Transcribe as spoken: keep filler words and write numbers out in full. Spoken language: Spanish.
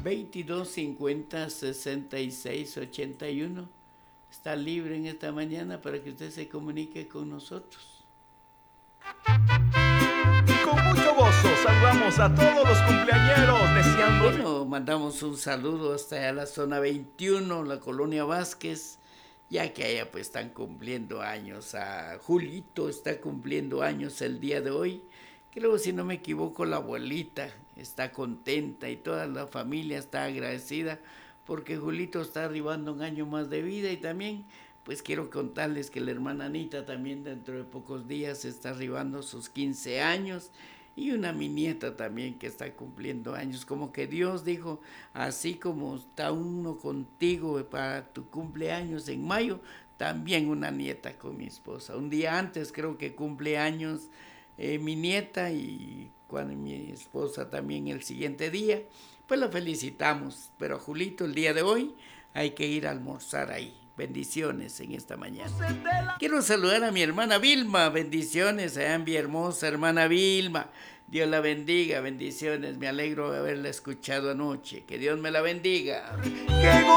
veintidós cincuenta sesenta y seis ochenta y uno. Está libre en esta mañana para que usted se comunique con nosotros. Y con mucho gozo saludamos a todos los cumpleañeros, deseando... Bueno, mandamos un saludo hasta la zona veintiuno, la colonia Vázquez, ya que allá pues están cumpliendo años. A Julito está cumpliendo años el día de hoy. Creo, si no me equivoco, la abuelita está contenta y toda la familia está agradecida porque Julito está arribando un año más de vida. Y también pues quiero contarles que la hermana Anita también dentro de pocos días está arribando sus quince años, y una mi nieta también que está cumpliendo años. Como que Dios dijo, así como está uno contigo para tu cumpleaños en mayo, también una nieta con mi esposa. Un día antes creo que cumple años eh, mi nieta, y cuando mi esposa también el siguiente día, pues la felicitamos. Pero a Julito el día de hoy hay que ir a almorzar ahí. Bendiciones en esta mañana. Quiero saludar a mi hermana Vilma. Bendiciones a mi hermosa hermana Vilma. Dios la bendiga. Bendiciones. Me alegro de haberla escuchado anoche. Que Dios me la bendiga. ¡Qué